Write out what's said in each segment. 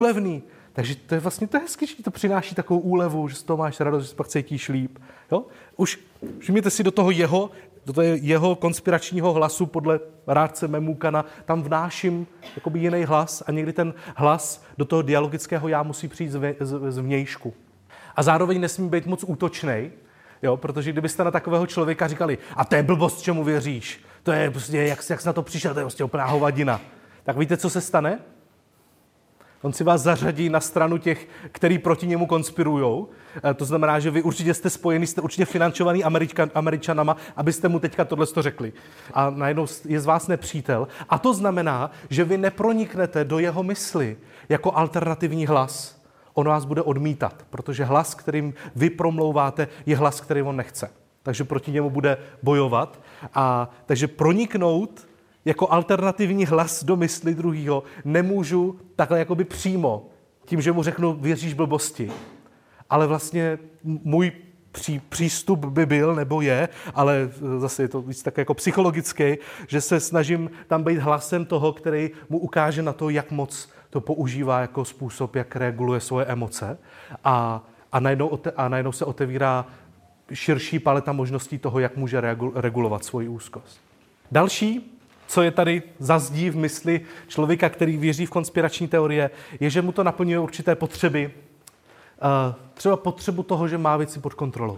úlevný. Takže to je vlastně to hezky, že to přináší takovou úlevu, že z toho máš radost, že se pak cítíš líp. Jo? Už všimněte si do toho jeho konspiračního hlasu podle rádce Memukana, tam vnáším jakoby jiný hlas a někdy ten hlas do toho dialogického já musí přijít z vnějšku. A zároveň nesmí být moc útočnej, jo? Protože kdybyste na takového člověka říkali, a to je blbost, čemu věříš, to je prostě, jak jsi na to přišel, to je prostě úplná hovadina. Tak víte, co se stane? On si vás zařadí na stranu těch, který proti němu konspirujou. To znamená, že vy určitě jste spojení, jste určitě financovaný Američanama, abyste mu teďka tohleto řekli. A najednou je z vás nepřítel. A to znamená, že vy neproniknete do jeho mysli jako alternativní hlas. On vás bude odmítat, protože hlas, kterým vy promlouváte, je hlas, který on nechce. Takže proti němu bude bojovat. Takže proniknout jako alternativní hlas do mysli druhýho nemůžu takhle jakoby přímo, tím, že mu řeknu, věříš blbosti. Ale vlastně můj přístup by byl, nebo je, ale zase je to víc tak jako psychologický, že se snažím tam být hlasem toho, který mu ukáže na to, jak moc to používá jako způsob, jak reguluje svoje emoce. A najednou se otevírá širší paleta možností toho, jak může regulovat svoji úzkost. Další, co je tady zazdí v mysli člověka, který věří v konspirační teorie, je, že mu to naplňuje určité potřeby. Třeba potřebu toho, že má věci pod kontrolou.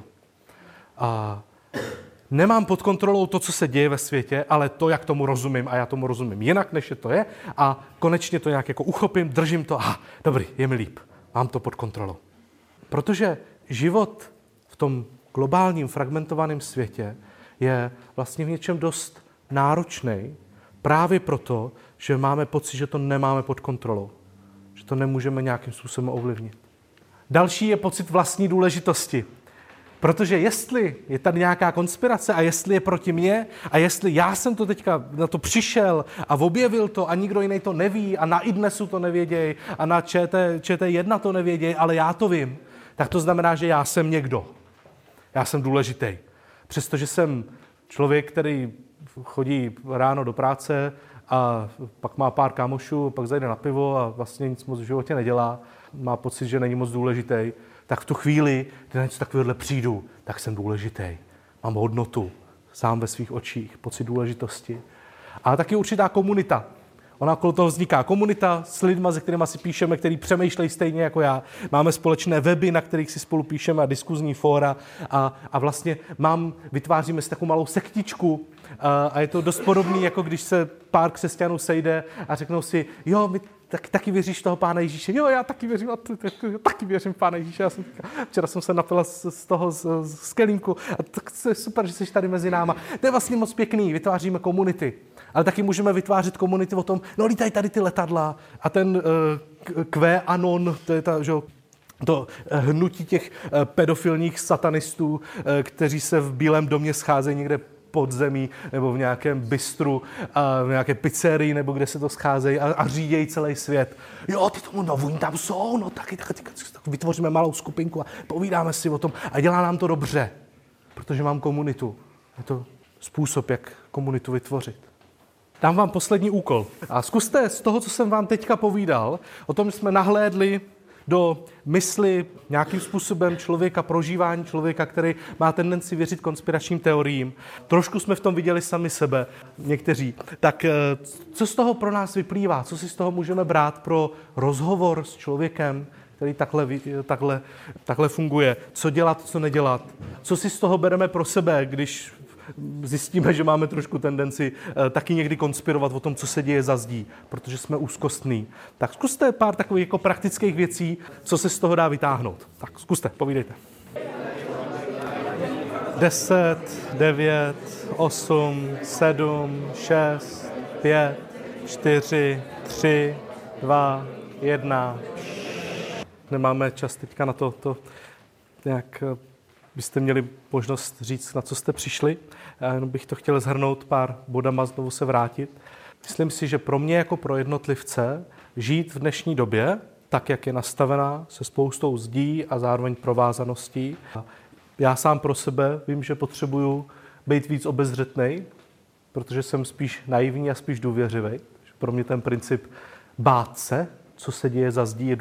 Nemám pod kontrolou to, co se děje ve světě, ale to, jak tomu rozumím, a já tomu rozumím jinak, než je to je, a konečně to nějak jako uchopím, držím to, dobrý, je mi líp, mám to pod kontrolou. Protože život v tom globálním fragmentovaném světě je vlastně v něčem dost náročný, právě proto, že máme pocit, že to nemáme pod kontrolou, že to nemůžeme nějakým způsobem ovlivnit. Další je pocit vlastní důležitosti. Protože jestli je tady nějaká konspirace a jestli je proti mně a jestli já jsem to teďka na to přišel a objevil to a nikdo jiný to neví a na iDnesu to nevěděj a na ČT1 to nevěděj, ale já to vím, tak to znamená, že já jsem někdo. Já jsem důležitý. Přestože jsem člověk, který chodí ráno do práce a pak má pár kámošů, pak zajde na pivo a vlastně nic moc v životě nedělá, má pocit, že není moc důležitý, tak v tu chvíli, kdy na něco takovéhle přijdu, tak jsem důležitý. Mám hodnotu, sám ve svých očích, pocit důležitosti. A taky určitá komunita. Ona okolo toho vzniká komunita s lidma, se kterými si píšeme, který přemýšlejí stejně jako já. Máme společné weby, na kterých si spolu píšeme a diskuzní fóra a vlastně vytváříme si takovou malou sektičku a je to dost podobný, jako když se pár křesťanů sejde a řeknou si, jo, my taky věříš v toho Pána Ježíše? Jo, já taky věřím, taky věřím v Pána Ježíše. Včera jsem se napila z kelímku a tak je super, že jsi tady mezi náma. To je vlastně moc pěkný, vytváříme komunity. Ale taky můžeme vytvářet komunity o tom, no lítají tady ty letadla a ten QAnon, to je to hnutí těch pedofilních satanistů, kteří se v Bílém domě scházejí někde pod zemí nebo v nějakém bistru, v nějaké pizzerii nebo kde se to scházejí a řídějí celý svět. Jo, ty tomu, no oni tam jsou, no taky vytvoříme malou skupinku a povídáme si o tom a dělá nám to dobře, protože mám komunitu. Je to způsob, jak komunitu vytvořit. Dám vám poslední úkol. A zkuste z toho, co jsem vám teďka povídal, o tom, že jsme nahlédli do mysli nějakým způsobem člověka, prožívání člověka, který má tendenci věřit konspiračním teoriím. Trošku jsme v tom viděli sami sebe, někteří. Tak co z toho pro nás vyplývá? Co si z toho můžeme brát pro rozhovor s člověkem, který takhle funguje? Co dělat, co nedělat? Co si z toho bereme pro sebe, když zjistíme, že máme trošku tendenci taky někdy konspirovat o tom, co se děje za zdí, protože jsme úzkostní. Tak zkuste pár takových jako praktických věcí, co se z toho dá vytáhnout. Tak zkuste, povídejte. 10, 9, 8, 7, 6, 5, 4, 3, 2, 1. Nemáme čas teďka na to nějak byste měli možnost říct, na co jste přišli. Já jenom bych to chtěl shrnout pár bodama, znovu se vrátit. Myslím si, že pro mě jako pro jednotlivce žít v dnešní době, tak, jak je nastavená, se spoustou zdí a zároveň provázaností. Já sám pro sebe vím, že potřebuju být víc obezřetnej, protože jsem spíš naivní a spíš důvěřivý. Pro mě ten princip bát se co se děje za zdí, je